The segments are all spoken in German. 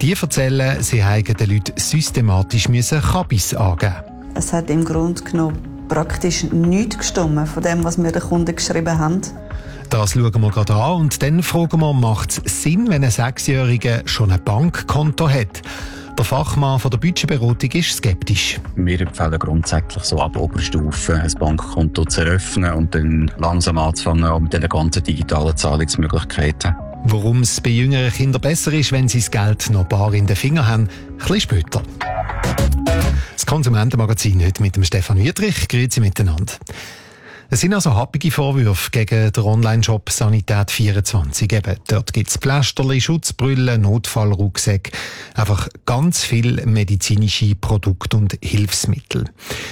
Die erzählen, sie hätten den Leuten systematisch Kabis angeben. Es hat im Grunde genommen praktisch nichts gestimmt von dem, was wir den Kunden geschrieben haben. Das schauen wir gerade an und dann fragen wir, macht es Sinn, wenn ein 6-Jähriger schon ein Bankkonto hat? Der Fachmann von der Budgetberatung ist skeptisch. Wir empfehlen grundsätzlich so ab Oberstufe ein Bankkonto zu eröffnen und dann langsam anzufangen auch mit den ganzen digitalen Zahlungsmöglichkeiten. Warum es bei jüngeren Kindern besser ist, wenn sie das Geld noch bar in den Fingern haben, ein bisschen später. Das Konsumentenmagazin heute mit dem Stefan Wiedrich. Grüezi miteinander. Es sind also happige Vorwürfe gegen den Online-Shop Sanität24. Eben, dort gibt es Pflasterli, Schutzbrüllen, Notfallrucksäcke, einfach ganz viele medizinische Produkte und Hilfsmittel.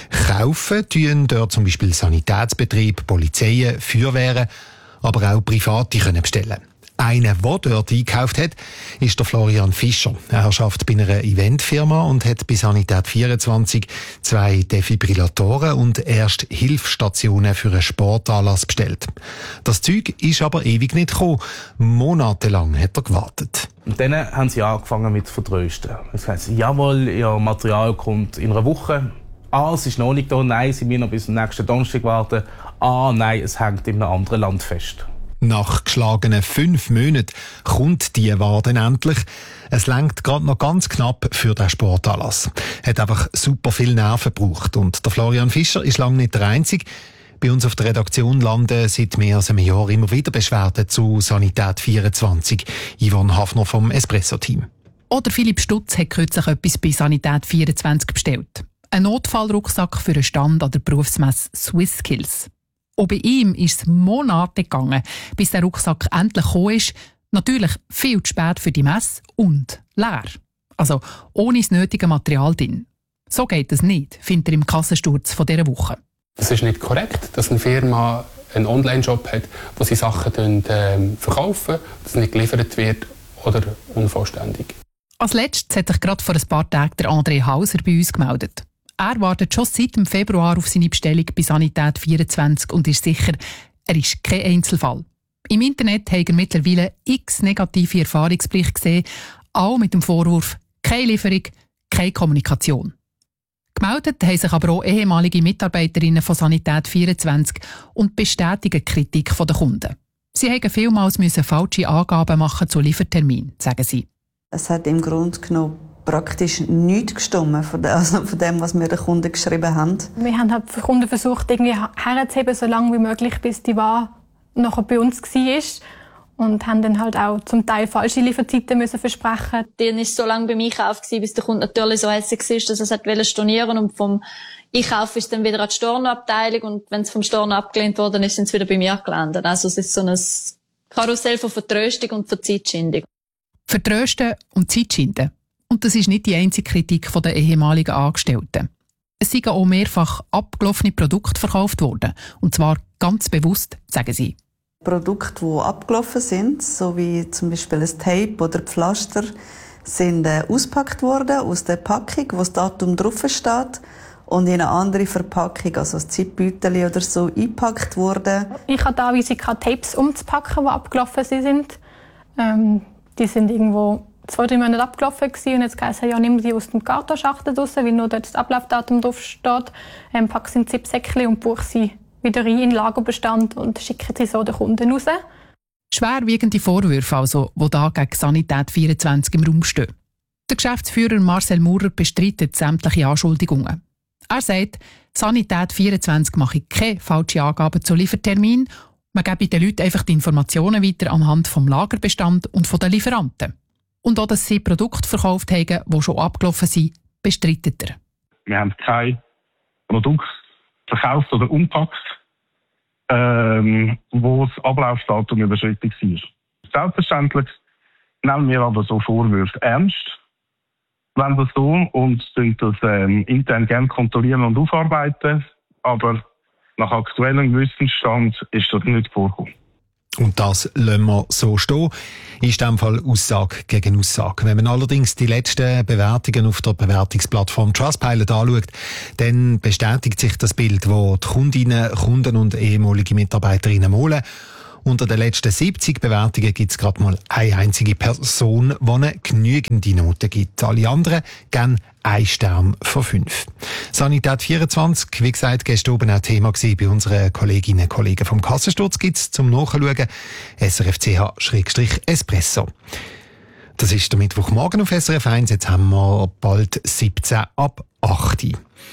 Kaufen tun dort zum Beispiel Sanitätsbetriebe, Polizeien, Feuerwehren, aber auch Private können bestellen. Einer, der dort eingekauft hat, ist der Florian Fischer. Er arbeitet bei einer Eventfirma und hat bei Sanität24 2 Defibrillatoren und Erste-Hilfsstationen für einen Sportanlass bestellt. Das Zeug ist aber ewig nicht gekommen. Monatelang hat er gewartet. Und dann haben sie angefangen mit zu vertrösten. Das heisst, jawohl, ihr Material kommt in einer Woche. Ah, es ist noch nicht da. Nein, sie müssen noch bis zum nächsten Donnerstag warten. Ah, nein, es hängt in einem anderen Land fest. Nach geschlagenen 5 Monaten kommt die Ware dann endlich. Es reicht gerade noch ganz knapp für den Sportanlass. Hat einfach super viel Nerven gebraucht. Und der Florian Fischer ist lange nicht der Einzige. Bei uns auf der Redaktion landen seit mehr als einem Jahr immer wieder Beschwerden zu Sanität24. Yvonne Hafner vom Espresso-Team. Oder Philipp Stutz hat kürzlich etwas bei Sanität24 bestellt. Ein Notfallrucksack für einen Stand an der Berufsmesse SwissSkills. Auch bei ihm ist es Monate gegangen, bis der Rucksack endlich gekommen ist. Natürlich viel zu spät für die Messe und leer. Also ohne das nötige Material drin. So geht es nicht, findet er im Kassensturz von dieser Woche. Es ist nicht korrekt, dass eine Firma einen Online-Shop hat, wo sie Sachen verkaufen, dass nicht geliefert wird oder unvollständig. Als letztes hat sich gerade vor ein paar Tagen der André Hauser bei uns gemeldet. Er wartet schon seit dem Februar auf seine Bestellung bei Sanität24 und ist sicher, er ist kein Einzelfall. Im Internet hat er mittlerweile x negative Erfahrungsberichte gesehen, auch mit dem Vorwurf keine Lieferung, keine Kommunikation. Gemeldet haben sich aber auch ehemalige Mitarbeiterinnen von Sanität24 und bestätigen die Kritik der Kunden. Sie mussten vielmals falsche Angaben machen zu Liefertermin, sagen sie. Es hat im Grunde genommen praktisch nichts gestimmt von dem, was wir den Kunden geschrieben haben. Wir haben halt für Kunden versucht, irgendwie herzuheben, so lange wie möglich, bis die Ware nachher bei uns war. Und haben dann halt auch zum Teil falsche Lieferzeiten müssen versprechen. Dann war es so lange beim Einkauf, bis der Kunde natürlich so hässlich war, dass er es stornieren wollte. Und vom Einkauf ist dann wieder an die Stornoabteilung. Und wenn es vom Storno abgelehnt worden ist, sind es wieder bei mir gelandet. Also es ist so ein Karussell von Vertröstung und von Zeitschindung. Vertrösten und Zeitschinden. Und das ist nicht die einzige Kritik der ehemaligen Angestellten. Es sind auch mehrfach abgelaufene Produkte verkauft worden. Und zwar ganz bewusst, sagen sie. Produkte, die abgelaufen sind, so wie zum Beispiel ein Tape oder Pflaster, sind ausgepackt worden aus der Packung, wo das Datum drauf steht, und in eine andere Verpackung, also ein Zipbeutel oder so, eingepackt worden. Ich hatte teilweise keine Tapes umzupacken, die abgelaufen sind. Die sind irgendwo 2-3 Monate abgelaufen gewesen, und jetzt heisst es, ja, nimm die aus dem Kartonschachtel raus, weil nur dort das Ablaufdatum drauf steht. Pack sie in Zipsäckchen und buche sie wieder rein in den Lagerbestand und schicke sie so den Kunden raus. Schwerwiegende Vorwürfe also, die da gegen Sanität24 im Raum stehen. Der Geschäftsführer Marcel Maurer bestreitet sämtliche Anschuldigungen. Er sagt, Sanität24 mache keine falschen Angaben zu Liefertermin. Man gebe den Leuten einfach die Informationen weiter anhand vom Lagerbestand und von den Lieferanten. Und auch, dass sie Produkte verkauft haben, die schon abgelaufen sind, bestreitet er. Wir haben kein Produkt verkauft oder umpackt, wo das Ablaufdatum überschritten war. Selbstverständlich nehmen wir aber so Vorwürfe ernst, wenn das so, und das intern gerne kontrollieren und aufarbeiten, aber nach aktuellem Wissensstand ist das nicht vorgekommen. Und das lassen wir so stehen. Ist in diesem Fall Aussage gegen Aussage. Wenn man allerdings die letzten Bewertungen auf der Bewertungsplattform Trustpilot anschaut, dann bestätigt sich das Bild, das die Kundinnen, Kunden und ehemalige Mitarbeiterinnen malen. Unter den letzten 70 Bewertungen gibt es gerade mal eine einzige Person, die eine genügende Note gibt. Alle anderen geben 1 Stern von 5. Sanität 24, wie gesagt, gestern oben auch Thema gewesen bei unseren Kolleginnen und Kollegen vom Kassensturz, gibt's zum Nachschauen srfch-espresso. Das ist der Mittwochmorgen auf SRF 1, jetzt haben wir bald 17 ab 8.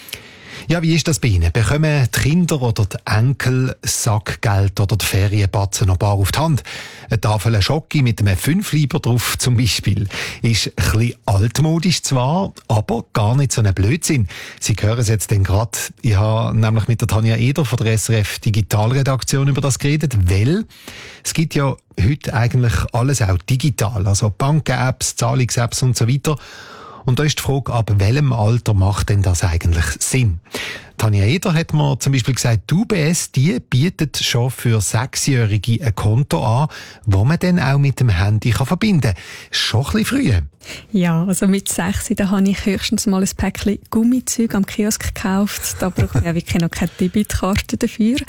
Ja, wie ist das bei Ihnen? Bekommen die Kinder oder die Enkel Sackgeld oder die Ferienbatzen noch bar auf die Hand? Eine Tafel Schoki mit einem 5-Lieber drauf zum Beispiel. Ist ein bisschen altmodisch zwar, aber gar nicht so ein Blödsinn. Sie hören es jetzt gerade. Ich habe nämlich mit der Tanja Eder von der SRF Digitalredaktion über das geredet, weil es gibt ja heute eigentlich alles auch digital. Also Banken-Apps, Zahlungs-Apps und so weiter. Und da ist die Frage, ab welchem Alter macht denn das eigentlich Sinn? Tanja Eder hat mir zum Beispiel gesagt, die UBS, die bietet schon für 6-Jährige ein Konto an, wo man dann auch mit dem Handy verbinden kann. Schon ein bisschen früh. Ja, also mit 6 da habe ich höchstens mal ein Päckchen Gummizeug am Kiosk gekauft. Da brauche ich ja wirklich noch keine Debitkarte dafür.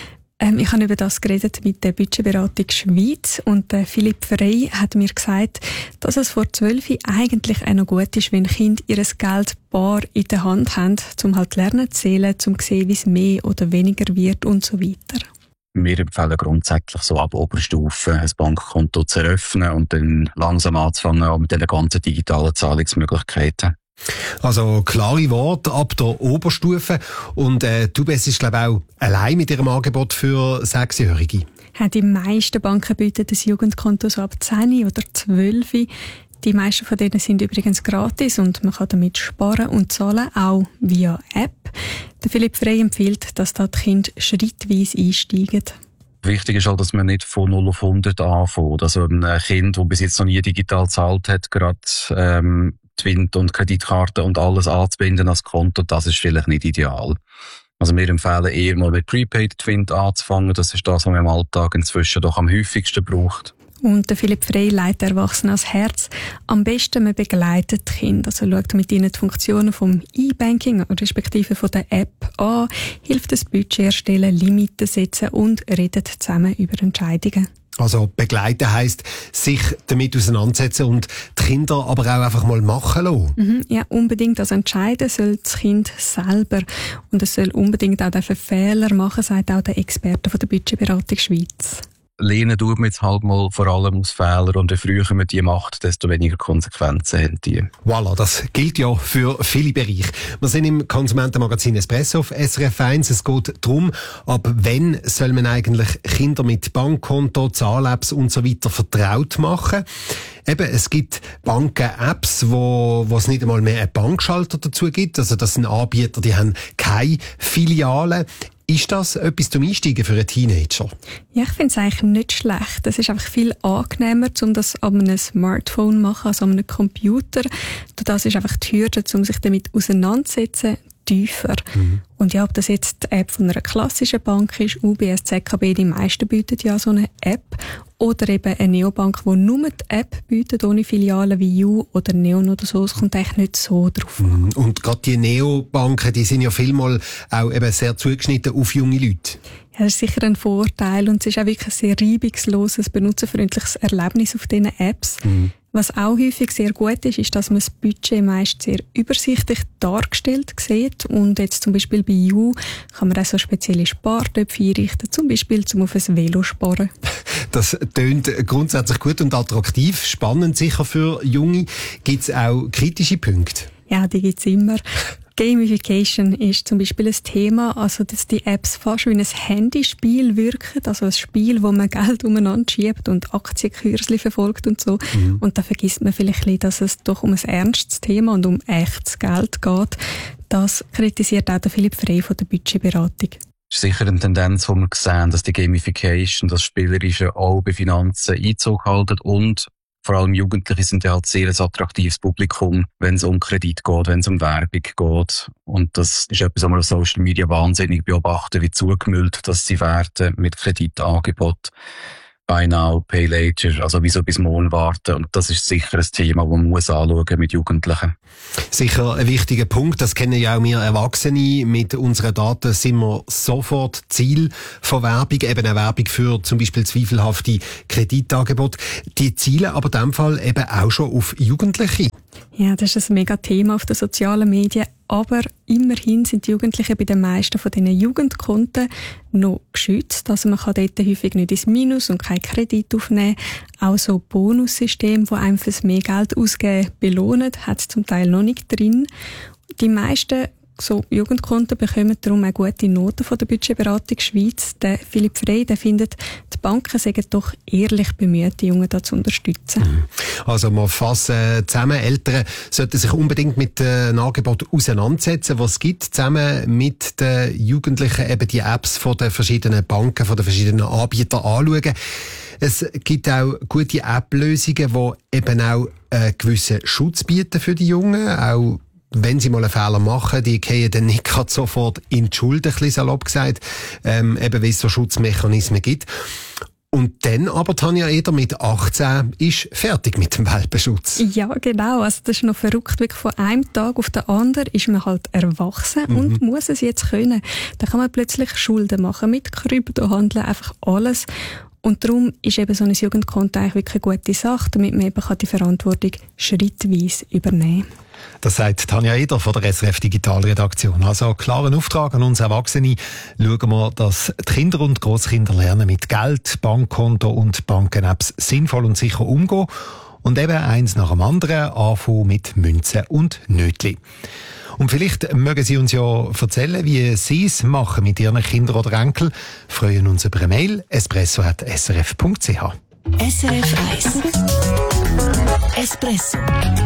Ich habe über das geredet mit der Budgetberatung Schweiz und Philipp Frey hat mir gesagt, dass es vor 12 eigentlich auch noch gut ist, wenn Kinder ihr Geld bar in der Hand haben, um halt lernen zu zählen, um zu sehen, wie es mehr oder weniger wird und so weiter. Wir empfehlen grundsätzlich so ab Oberstufe ein Bankkonto zu eröffnen und dann langsam anzufangen auch mit den ganzen digitalen Zahlungsmöglichkeiten. Also klare Worte ab der Oberstufe. Und die UBS ist, glaube ich, auch allein mit ihrem Angebot für 6-Jährige. Die meisten Banken bieten das Jugendkonto so ab 10 oder 12. Die meisten von denen sind übrigens gratis und man kann damit sparen und zahlen, auch via App. Der Philipp Frey empfiehlt, dass da die Kinder schrittweise einsteigen. Wichtig ist halt, dass man nicht von 0 auf 100 anfängt. Also ein Kind, das bis jetzt noch nie digital gezahlt hat, gerade Twint und Kreditkarte und alles anzubinden als Konto, das ist vielleicht nicht ideal. Also wir empfehlen eher mal mit Prepaid Twint anzufangen. Das ist das, was man im Alltag inzwischen doch am häufigsten braucht. Und der Philipp Frey leitet Erwachsene ans Herz. Am besten man begleitet die Kinder. Also schaut mit ihnen die Funktionen vom E-Banking respektive von der App an, hilft das Budget erstellen, Limiten setzen und redet zusammen über Entscheidungen. Also begleiten heisst, sich damit auseinandersetzen und die Kinder aber auch einfach mal machen lassen. Ja, unbedingt. Also entscheiden soll das Kind selber. Und es soll unbedingt auch Fehler machen, sagt auch der Experte von der Budgetberatung Schweiz. Lernen tut man jetzt halt mal vor allem aus Fehlern und je früher man die macht, desto weniger Konsequenzen haben die. Voilà, das gilt ja für viele Bereiche. Wir sind im Konsumentenmagazin Espresso auf SRF 1. Es geht darum, ab wann soll man eigentlich Kinder mit Bankkonto, Zahl-Apps und so weiter vertraut machen. Eben, es gibt Banken-Apps, wo es nicht einmal mehr einen Bankschalter dazu gibt. Also das sind Anbieter, die haben keine Filialen. Ist das etwas zum Einsteigen für einen Teenager? Ja, ich finde es eigentlich nicht schlecht. Es ist einfach viel angenehmer, um das an einem Smartphone zu machen, als an einem Computer. Das ist einfach die Hürde, um sich damit auseinanderzusetzen, tiefer. Und ja, ob das jetzt die App von einer klassischen Bank ist, UBS, ZKB, die meisten bieten ja so eine App. Oder eben eine Neobank, die nur die App bietet, ohne Filialen wie You oder Neon oder so. Es kommt eigentlich nicht so drauf an. Und gerade die Neobanken, die sind ja vielmal auch eben sehr zugeschnitten auf junge Leute. Ja, das ist sicher ein Vorteil und es ist auch wirklich ein sehr reibungsloses, benutzerfreundliches Erlebnis auf diesen Apps. Was auch häufig sehr gut ist, ist, dass man das Budget meist sehr übersichtlich dargestellt sieht. Und jetzt zum Beispiel bei You kann man auch so spezielle Spartöpfe einrichten, zum Beispiel zum auf ein Velo sparen. Das tönt grundsätzlich gut und attraktiv, spannend sicher für Junge. Gibt es auch kritische Punkte? Ja, die gibt's immer. Gamification ist zum Beispiel ein Thema, also dass die Apps fast wie ein Handyspiel wirken, also ein Spiel, wo man Geld umeinander schiebt und Aktienkursli verfolgt und so. Und da vergisst man vielleicht ein bisschen, dass es doch um ein ernstes Thema und um echtes Geld geht. Das kritisiert auch der Philipp Frey von der Budgetberatung. Es ist sicher eine Tendenz, die wir sehen, dass die Gamification, das Spielerische auch bei Finanzen Einzug halten und vor allem Jugendliche sind ja halt sehr ein attraktives Publikum, wenn es um Kredit geht, wenn es um Werbung geht. Und das ist etwas, was wir auf Social Media wahnsinnig beobachten, wie zugemüllt, dass sie werden mit Kreditangeboten. Buy Now, Pay Later, also wieso bis morgen warten. Und das ist sicher ein Thema, das man muss anschauen mit Jugendlichen. Sicher ein wichtiger Punkt, das kennen ja auch wir Erwachsene. Mit unseren Daten sind wir sofort Ziel von Werbung, eben eine Werbung für zum Beispiel zweifelhafte Kreditangebote. Die zielen aber in diesem Fall eben auch schon auf Jugendliche. Ja, das ist ein mega Thema auf den sozialen Medien. Aber immerhin sind die Jugendlichen bei den meisten von diesen Jugendkonten noch geschützt. Also man kann dort häufig nicht ins Minus und keinen Kredit aufnehmen. Auch so Bonussysteme, die einem fürs mehr Geld ausgeben belohnen, hat es zum Teil noch nicht drin. Die meisten so Jugendkonten bekommen darum auch gute Noten von der Budgetberatung Schweiz. Der Philipp Frey, der findet, die Banken seien doch ehrlich bemüht, die Jungen da zu unterstützen. Also wir fassen zusammen, Eltern sollten sich unbedingt mit den Angeboten auseinandersetzen, was es gibt, zusammen mit den Jugendlichen eben die Apps von den verschiedenen Banken, von den verschiedenen Anbietern anschauen. Es gibt auch gute App-Lösungen, die eben auch einen gewissen Schutz bieten für die Jungen, auch wenn sie mal einen Fehler machen, die gehen dann nicht gerade sofort in die Schuld, ein bisschen salopp gesagt, eben weil es so Schutzmechanismen gibt. Und dann aber Tanja Eder mit 18 ist fertig mit dem Welpenschutz. Ja, genau. Also das ist noch verrückt. Wirklich von einem Tag auf den anderen ist man halt erwachsen und muss es jetzt können. Da kann man plötzlich Schulden machen mit Kryptohandeln, einfach alles. Und darum ist eben so ein Jugendkonto eigentlich wirklich eine gute Sache, damit man eben die Verantwortung schrittweise übernehmen kann. Das sagt Tanja Eder von der SRF Digitalredaktion. Also klaren Auftrag an uns Erwachsene. Schauen wir, dass die Kinder und Grosskinder lernen, mit Geld, Bankkonto und Banken-Apps sinnvoll und sicher umgehen. Und eben eins nach dem anderen anfangen mit Münzen und Nötli. Und vielleicht mögen Sie uns ja erzählen, wie Sie es machen mit Ihren Kindern oder Enkeln. Freuen uns über eine Mail espresso@srf.ch. SRF 1 Espresso